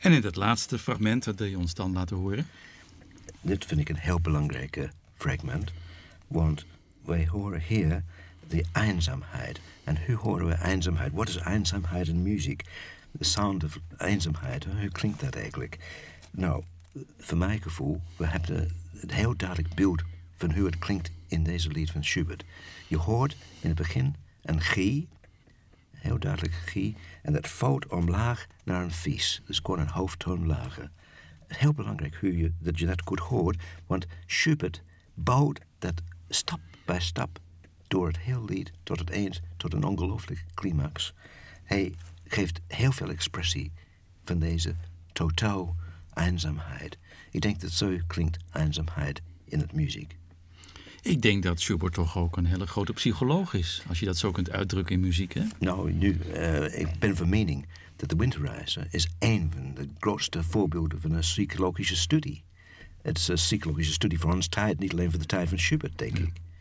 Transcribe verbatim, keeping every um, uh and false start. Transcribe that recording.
En in het laatste fragment, dat wil je ons dan laten horen? Dit vind ik een heel belangrijk uh, fragment. Want wij horen hier de eenzaamheid. En hoe horen we eenzaamheid? Wat is eenzaamheid in muziek? De sound of eenzaamheid, hoe klinkt dat eigenlijk? Nou, voor mijn gevoel, we hebben het heel duidelijk beeld van hoe het klinkt in deze lied van Schubert. Je hoort in het begin een G, heel duidelijk G, en dat valt omlaag naar een vies. Dus gewoon een hoofdtoon lager. Heel belangrijk hoe je, dat je dat goed hoort, want Schubert bouwt dat stap bij stap door het hele lied tot het eind, tot een ongelooflijke climax. Hij geeft heel veel expressie van deze totaal eenzaamheid. Ik denk dat zo klinkt eenzaamheid in het muziek. Ik denk dat Schubert toch ook een hele grote psycholoog is, als je dat zo kunt uitdrukken in muziek, hè? Nou, nu, uh, ik ben van mening dat de Winterreiser is een van de grootste voorbeelden van een psychologische studie. Het is een psychologische studie van onze tijd, niet alleen voor de tijd van Schubert, denk Ja. ik.